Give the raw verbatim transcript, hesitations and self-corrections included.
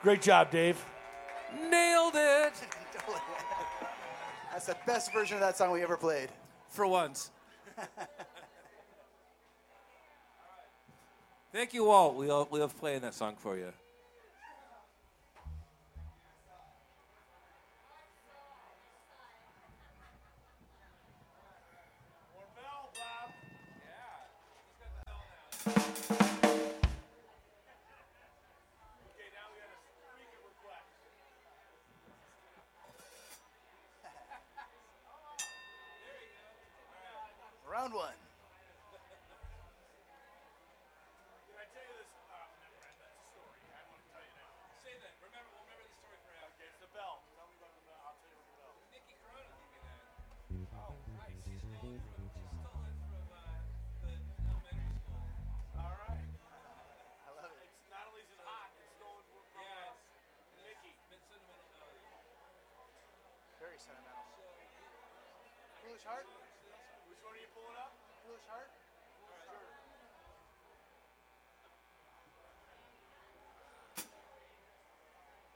Great job, Dave. Nailed it. That's the best version of that song we ever played. For once. Thank you, Walt. We love, we love playing that song for you. More bell, Bob. Okay, now we got a speaker request. Round one. Can I tell you this? Oh, never mind. That's a story. I want to tell you now. Say that. Remember, we'll remember the story forever. Okay, it's the bell. Tell me about the bell. I'll tell you about the bell. Nikki Corona gave me that. Oh, right. She stole it from, she stole it from uh, the elementary school. All right. I love it. It's not only is it hot, it's stolen from from, Yeah, uh, it's Mickey. It's sentimental value. Very sentimental. Foolish Heart? Which one are you pulling up? Foolish Heart?